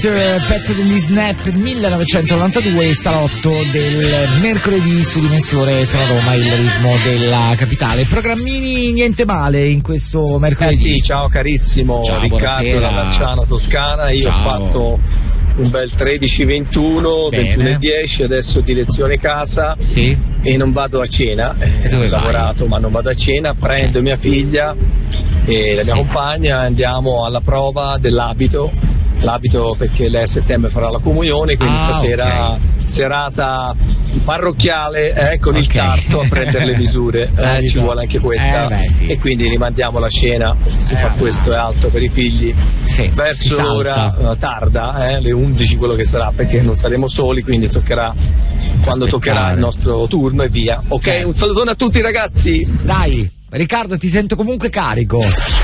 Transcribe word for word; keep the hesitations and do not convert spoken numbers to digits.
Pezzo degli Snap millenovecentonovantadue, salotto del mercoledì su Dimensione Suona Roma, il ritmo della capitale. Programmini niente male in questo mercoledì. Eh sì, ciao carissimo, ciao, Riccardo buonasera. da Lanciano, Toscana. Io Ciao. ho fatto un bel tredici ventuno, ventuno e dieci, adesso direzione casa. Sì. E non vado a cena, E dove ho vai? lavorato ma non vado a cena, prendo Okay. mia figlia e la mia Sì. compagna, andiamo alla prova dell'abito, l'abito perché lei a settembre farà la comunione, quindi Ah, stasera ok. serata parrocchiale eh, con il Ok. sarto a prendere le misure, eh, L'abito. ci vuole anche questa, Eh, beh, sì. e quindi rimandiamo la cena, si Eh, fa vabbè. questo e altro per i figli. Sì, si Verso salta. ora eh, tarda, eh, le undici quello che sarà, perché non saremo soli, quindi toccherà quando Aspettare. toccherà il nostro turno e via. Ok, Certo. un salutone a tutti ragazzi. Dai, Riccardo, ti sento comunque carico.